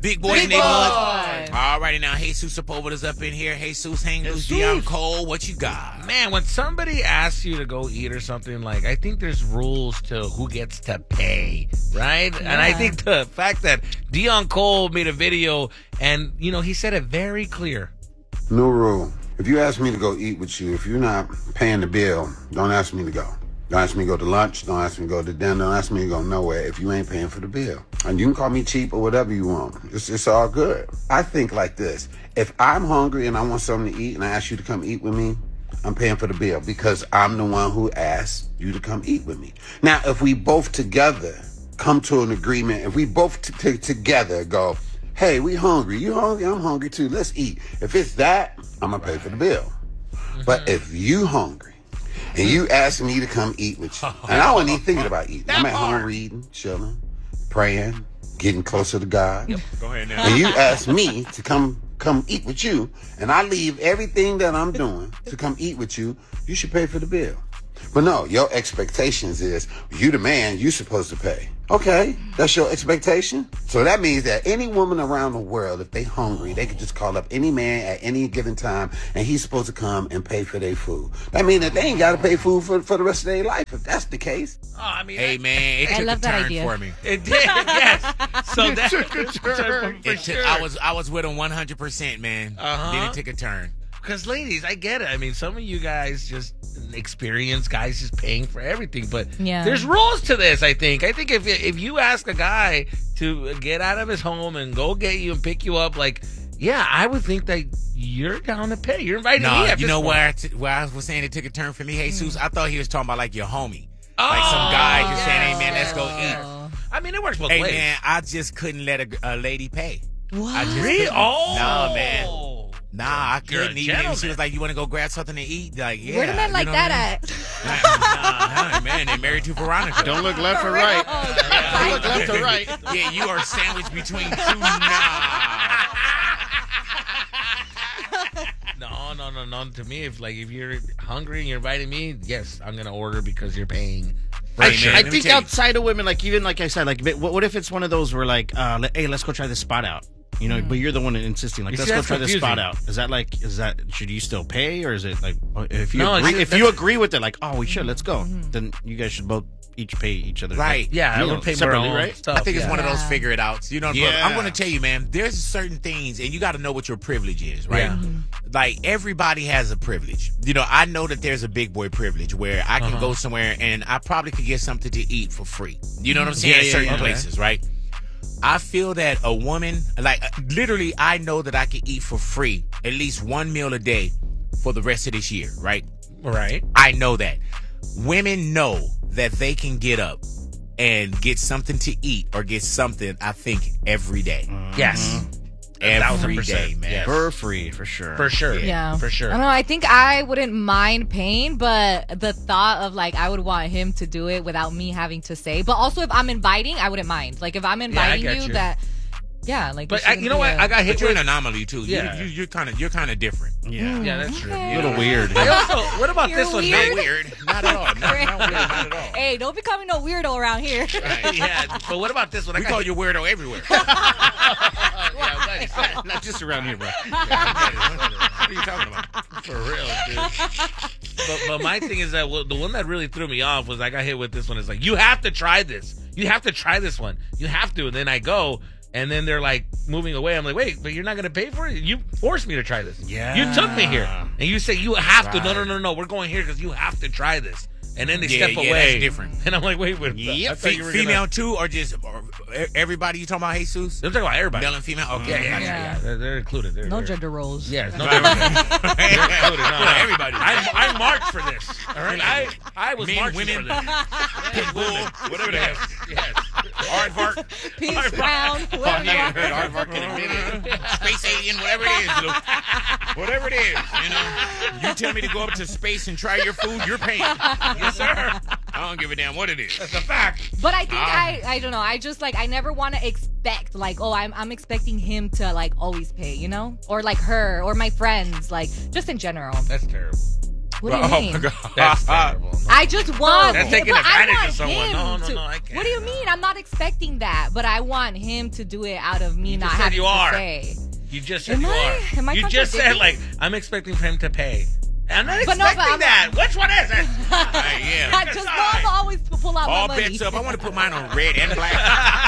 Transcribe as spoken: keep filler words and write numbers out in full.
Big boys Big in neighborhood. boy. All righty now, Jesus Sepulveda's up in here. Jesus Hang Loose, Dion Cole, what you got? Man, when somebody asks you to go eat or something, like, I think there's rules to who gets to pay, right? Yeah. And I think the fact that Dion Cole made a video and, you know, he said it very clear. New rule. If you ask me to go eat with you, if you're not paying the bill, don't ask me to go. Don't ask me to go to lunch. Don't ask me to go to dinner. Don't ask me to go nowhere if you ain't paying for the bill. And you can call me cheap or whatever you want. It's, it's all good. I think like this. If I'm hungry and I want something to eat and I ask you to come eat with me, I'm paying for the bill because I'm the one who asked you to come eat with me. Now, if we both together come to an agreement, if we both t- t- together go, hey, we hungry. You hungry? I'm hungry too. Let's eat. If it's that, I'm going to pay for the bill. Mm-hmm. But if you hungry, and you asked me to come eat with you. And I wasn't even thinking about eating. I'm at home reading, chilling, praying, getting closer to God. Yep. Go ahead now. And you asked me to come come eat with you, and I leave everything that I'm doing to come eat with you, you should pay for the bill. But no, your expectations is, you the man, you supposed to pay. Okay, that's your expectation. So that means that any woman around the world, if they hungry, they could just call up any man at any given time, and he's supposed to come and pay for their food. That means that they ain't got to pay food for, for the rest of their life, if that's the case. Oh, I mean, Hey, man, it I took love a that turn idea. for me. it did, yes. So that took a turn. for It took, sure. I was I was with him one hundred percent, man. Uh-huh. Then it took a turn. Because, ladies, I get it. I mean, some of you guys just experience guys just paying for everything. But Yeah. there's rules to this, I think. I think if if you ask a guy to get out of his home and go get you and pick you up, like, yeah, I would think that you're down to pay. You're inviting No, me at you this know point. where I, t- where I was saying it took a turn for me, Jesus? I thought he was talking about, like, your homie. Like some guy just saying, hey, man, let's go eat. I mean, it works both Hey, ways. man, I just couldn't let a, a lady pay. What? I just Really? couldn't. Oh. No, man. Nah, I You're a couldn't even. If she gentleman. was like, you want to go grab something to eat? Like, yeah. Where do men you like know that what at? I mean? Nah, nah, man, they married to Veronica. Don't look left or right. Don't look left or right. Yeah, you are sandwiched between two. Nah. No, no, no, no. To me, if like if you're hungry and you're inviting me, yes, I'm gonna order because you're paying. For Hey, sure. man, I let me think tell you. outside of women, like even like I said, like what, what if it's one of those where like, uh, let- hey, let's go try this spot out. You know, but you're the one insisting, like, You let's see, go that's try this confusing. spot out. Is that like, is that should you still pay, or is it like, if you No, agree, it's- if you that's- agree with it, like, oh, we should, let's go, then you guys should both each pay each other. Right. Yeah, I You would know, pay more separately, on right? stuff. I think it's yeah. one of those Yeah. figure it outs. You know, Yeah. but I'm going to tell you, man, there's certain things, and you got to know what your privilege is, right? Yeah. Like, everybody has a privilege. You know, I know that there's a big boy privilege where I can Uh-huh. go somewhere and I probably could get something to eat for free. You know what I'm saying? Yeah, yeah, certain yeah. places, right? I feel that a woman, like, literally, I know that I can eat for free at least one meal a day for the rest of this year, right? Right. I know that. Women know that they can get up and get something to eat or get something, I think, every day. Yes. Every percent, day, man. yes. For free, for sure. For sure. Yeah. For sure. I don't know. I think I wouldn't mind paying, but the thought of like I would want him to do it without me having to say. But also, if I'm inviting, I wouldn't mind. Like if I'm inviting get you, you. that, yeah, like. But it I, shouldn't you know be what? a- I got hit But you're an with. anomaly too. Yeah. You, you, you're kind of you're kind of different. Yeah. Yeah, that's true. Okay. A little weird. I also, what about You're this one? weird. Not weird. Not at all. Not, not weird. Not at all. Hey, don't become no weirdo around here. Right, yeah, but what about this one? I We got call hit- you weirdo everywhere. Yeah, I'm glad you said it. Not just around here, bro. What are you talking about? For real, dude. But, but my thing is that well, the one that really threw me off was I got hit with this one. It's like, you have to try this. You have to try this one. You have to. And then I go, and then they're like moving away. I'm like, wait, but you're not going to pay for it? You forced me to try this. Yeah. You took me here. And you say, you have to. No, no, Right. no, no. We're going here because you have to try this. And then they Yeah, step yeah, away. that's different. And I'm like, wait, wait. Yep. I thought you were Female gonna- too, or just or everybody? You talking about Jesus? They're talking about everybody. Male and female? Okay. Yeah, yeah, yeah. gotcha. yeah. They're, they're included. They're, No they're, gender roles. Yes, no Right, gender right. roles. They're included. No, no. Everybody. I, I marched for this. All right, I I was Men, marching women, for this. Pitbull, whatever they have. Yes. Aardvark. Peace, brown, Oh, whatever you yeah, want. heard Aardvark in a minute. Space alien, whatever it is, Luke. Whatever it is, you know. You tell me to go up to space and try your food, you're paying. Yes, sir. I don't give a damn what it is. That's a fact. But I think Um, I, I don't know. I just like I never want to expect like oh I'm I'm expecting him to like always pay, you know, or like her or my friends, like just in general. That's terrible. What do you Oh mean? my God. That's terrible. I just want. That's him, taking but I advantage want of someone. him No, no, to- no, I can't. What do you mean? I'm not expecting that, but I want him to do it out of me You not just said having you to are. say. You just said Am you I? are. Am I you just said contradicting? like I'm expecting for him to pay. I'm not But no, expecting but I'm- that. Which one is it? I am. I just know I'm always to pull out All my money. bets up. I want to put mine on red and black.